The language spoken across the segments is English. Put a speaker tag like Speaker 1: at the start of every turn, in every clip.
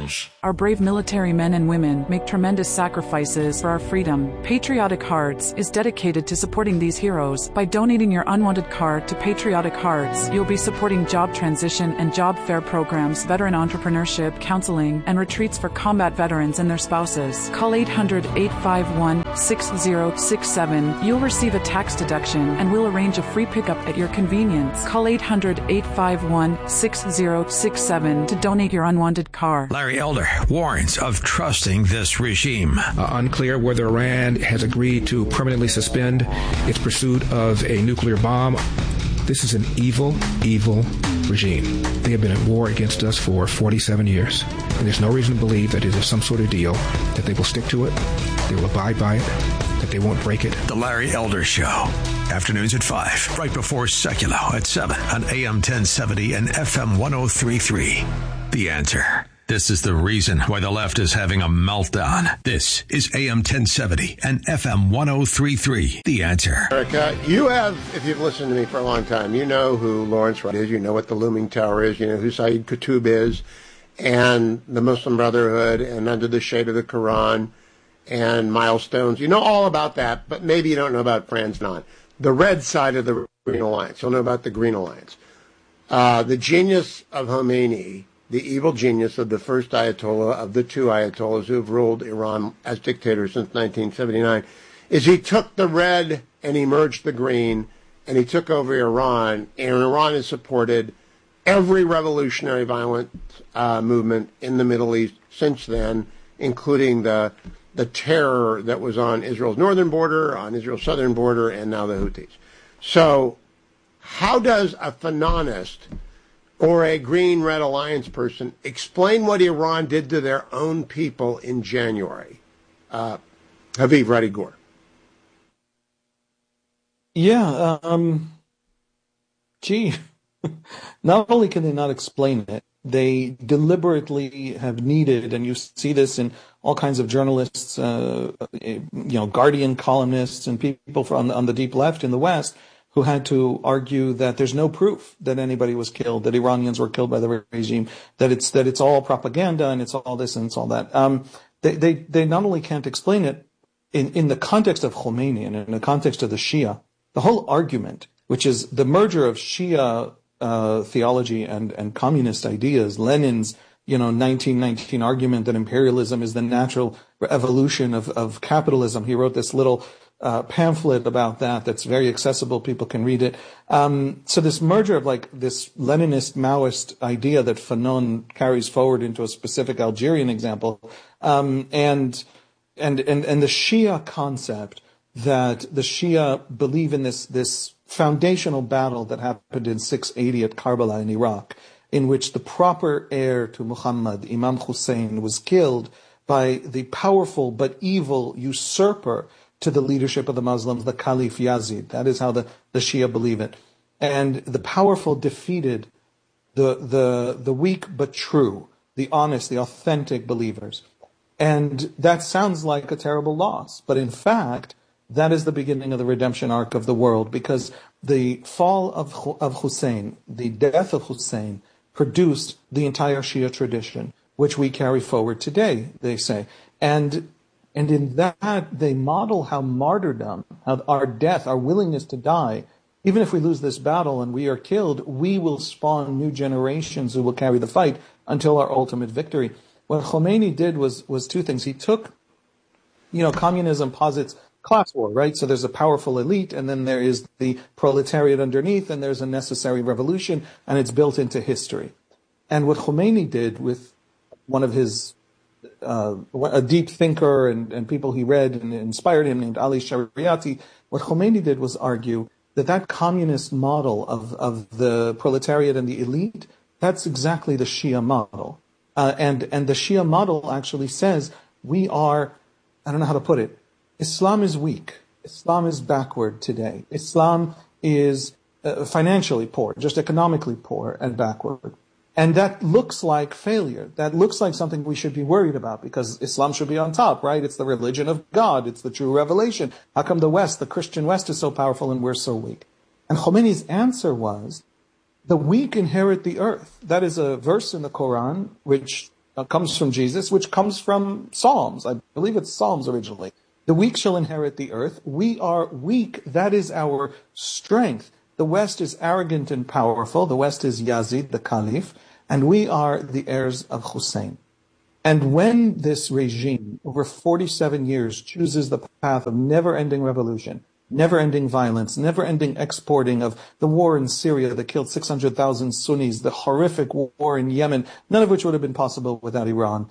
Speaker 1: News.
Speaker 2: Our brave military men and women make tremendous sacrifices for our freedom. Patriotic Hearts is dedicated to supporting these heroes. By donating your unwanted card to Patriotic Hearts, you'll be supporting job transition and job fair programs, veteran entrepreneurship, counseling, and retreats for combat veterans and their spouses. Call 800-851-6067. You'll receive a tax deduction and we'll arrange a free pickup at your convenience. Call 800-851-6067 to donate your unwanted car.
Speaker 1: Larry Elder warns of trusting this regime.
Speaker 3: Unclear whether Iran has agreed to permanently suspend its pursuit of a nuclear bomb. This is an evil, evil regime. They have been at war against us for 47 years. And there's no reason to believe that it is some sort of deal, that they will stick to it, they will abide by it, that they won't break it.
Speaker 1: The Larry Elder Show. Afternoons at 5, right before Secular at 7 on AM 1070 and FM 1033. The Answer. This is the reason why the left is having a meltdown. This is AM 1070 and FM 1033. The Answer.
Speaker 4: Erica, you have, if you've listened to me for a long time, you know who Lawrence Wright is, you know what the Looming Tower is, you know who Saeed Qutb is, and the Muslim Brotherhood, and Under the Shade of the Quran, and Milestones. You know all about that, but maybe you don't know about Franz Fanon. The red side of the Green Alliance. You'll know about the Green Alliance. The genius of Khomeini, the evil genius of the first Ayatollah of the two Ayatollahs who have ruled Iran as dictator since 1979, is he took the red and he merged the green, and he took over Iran, and Iran has supported every revolutionary violent movement in the Middle East since then, including the terror that was on Israel's northern border, on Israel's southern border, and now the Houthis. So how does a Fanonist or a Green-Red Alliance person explain what Iran did to their own people in January? Haviv Radi-Gur.
Speaker 5: Yeah, not only can they not explain it, they deliberately have needed, and you see this in all kinds of journalists, Guardian columnists and people on the deep left in the West, who had to argue that there's no proof that anybody was killed, that Iranians were killed by the regime, that it's all propaganda and it's all this and it's all that. They not only can't explain it in the context of Khomeini and in the context of the Shia, the whole argument, which is the merger of Shia theology and communist ideas, Lenin's 1919 argument that imperialism is the natural evolution of capitalism. He wrote this little pamphlet about that's very accessible. People can read it. So this merger of this Leninist Maoist idea that Fanon carries forward into a specific Algerian example, and the Shia concept that the Shia believe in this foundational battle that happened in 680 at Karbala in Iraq, in which the proper heir to Muhammad, Imam Hussein, was killed by the powerful but evil usurper to the leadership of the Muslims, the Caliph Yazid. That is how the Shia believe it. And the powerful defeated the weak but true, the honest, the authentic believers. And that sounds like a terrible loss. But in fact, that is the beginning of the redemption arc of the world, because the fall of Hussein, the death of Hussein, produced the entire Shia tradition, which we carry forward today, they say. And in that, they model how martyrdom, how our death, our willingness to die, even if we lose this battle and we are killed, we will spawn new generations who will carry the fight until our ultimate victory. What Khomeini did was two things. He took, communism posits class war, right? So there's a powerful elite, and then there is the proletariat underneath, and there's a necessary revolution, and it's built into history. And what Khomeini did with one of his, a deep thinker and people he read and inspired him named Ali Shariati, what Khomeini did was argue that communist model of the proletariat and the elite, that's exactly the Shia model. And the Shia model actually says we are, I don't know how to put it, Islam is weak. Islam is backward today. Islam is financially poor, just economically poor and backward. And that looks like failure. That looks like something we should be worried about, because Islam should be on top, right? It's the religion of God. It's the true revelation. How come the Christian West is so powerful and we're so weak? And Khomeini's answer was, the weak inherit the earth. That is a verse in the Quran which comes from Jesus, which comes from Psalms. I believe it's Psalms originally. The weak shall inherit the earth. We are weak. That is our strength. The West is arrogant and powerful. The West is Yazid, the Caliph, and we are the heirs of Hussein. And when this regime, over 47 years, chooses the path of never-ending revolution, never-ending violence, never-ending exporting of the war in Syria that killed 600,000 Sunnis, the horrific war in Yemen, none of which would have been possible without Iran.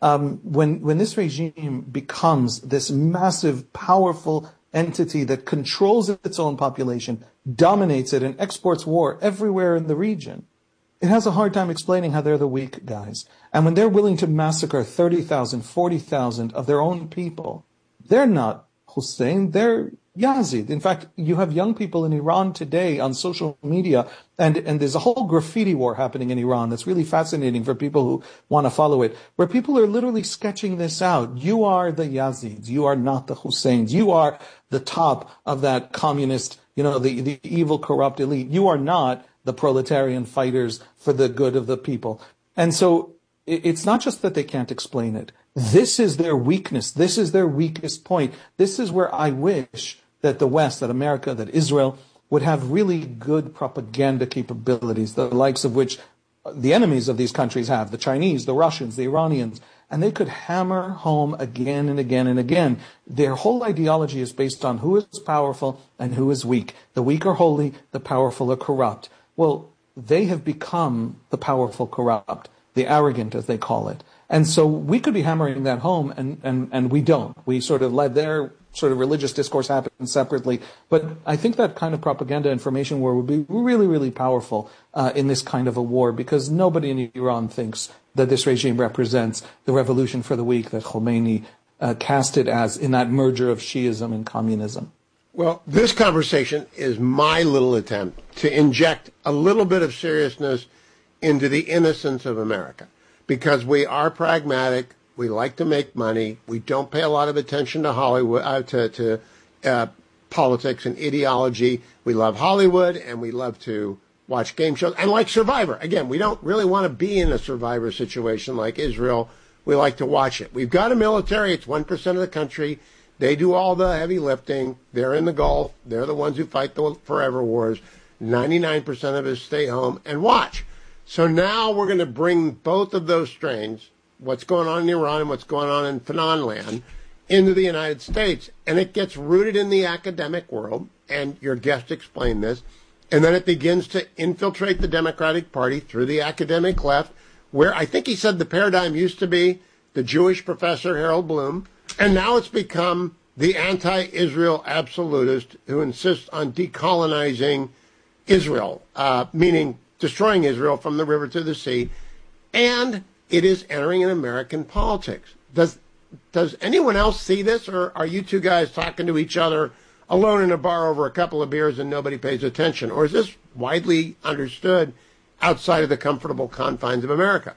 Speaker 5: When this regime becomes this massive, powerful entity that controls its own population, dominates it, and exports war everywhere in the region, it has a hard time explaining how they're the weak guys. And when they're willing to massacre 30,000, 40,000 of their own people, they're not Hussein, they're Yazid. In fact, you have young people in Iran today on social media, and there's a whole graffiti war happening in Iran that's really fascinating for people who want to follow it, where people are literally sketching this out. You are the Yazids. You are not the Husseins. You are the top of that communist, the evil, corrupt elite. You are not the proletarian fighters for the good of the people. And so it's not just that they can't explain it. This is their weakness. This is their weakest point. This is where I wish that the West, that America, that Israel would have really good propaganda capabilities, the likes of which the enemies of these countries have, the Chinese, the Russians, the Iranians, and they could hammer home again and again and again. Their whole ideology is based on who is powerful and who is weak. The weak are holy, the powerful are corrupt. Well, they have become the powerful corrupt, the arrogant, as they call it. And so we could be hammering that home, and we don't. We sort of let their sort of religious discourse happen separately. But I think that kind of propaganda information war would be really, really powerful in this kind of a war, because nobody in Iran thinks that this regime represents the revolution for the weak that Khomeini cast it as in that merger of Shiism and communism.
Speaker 4: Well, this conversation is my little attempt to inject a little bit of seriousness into the innocence of America, because we are pragmatic. We like to make money. We don't pay a lot of attention to Hollywood, to politics and ideology. We love Hollywood, and we love to watch game shows. And like Survivor, again, we don't really want to be in a Survivor situation like Israel. We like to watch it. We've got a military. It's 1% of the country. They do all the heavy lifting. They're in the Gulf. They're the ones who fight the forever wars. 99% of us stay home and watch. So now we're going to bring both of those strains, what's going on in Iran and what's going on in Fanon land, into the United States. And it gets rooted in the academic world, and your guest explained this, and then it begins to infiltrate the Democratic Party through the academic left, where I think he said the paradigm used to be the Jewish professor Harold Bloom, and now it's become the anti-Israel absolutist who insists on decolonizing Israel, meaning destroying Israel from the river to the sea, and it is entering in American politics. Does anyone else see this, or are you two guys talking to each other alone in a bar over a couple of beers and nobody pays attention? Or is this widely understood outside of the comfortable confines of America?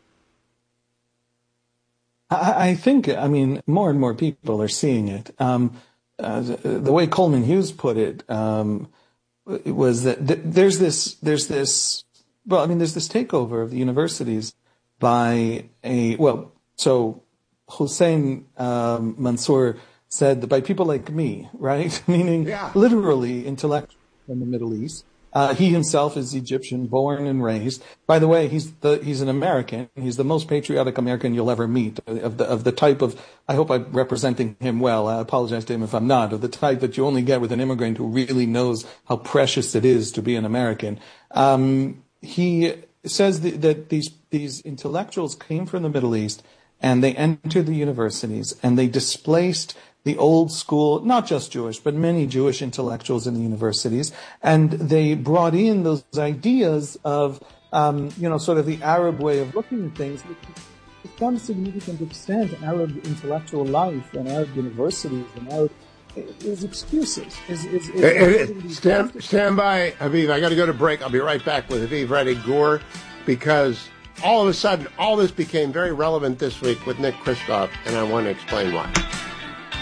Speaker 5: I think, more and more people are seeing it. The way Coleman Hughes put it, was that there's this takeover of the universities by so Hussein Mansour said that by people like me, right? Meaning literally intellectuals from the Middle East. He himself is Egyptian, born and raised. By the way, he's an American. He's the most patriotic American you'll ever meet, of the type of, I hope I'm representing him well. I apologize to him if I'm not, of the type that you only get with an immigrant who really knows how precious it is to be an American. He says that these intellectuals came from the Middle East, and they entered the universities, and they displaced the old school, not just Jewish, but many Jewish intellectuals in the universities, and they brought in those ideas of, sort of the Arab way of looking at things, which to some significant extent, Arab intellectual life and Arab universities and Arab is excuses.
Speaker 4: Stand by, Aviv. I got to go to break. I'll be right back with Aviv Redig-Gur, because all of a sudden, all this became very relevant this week with Nick Kristof, and I want to explain why.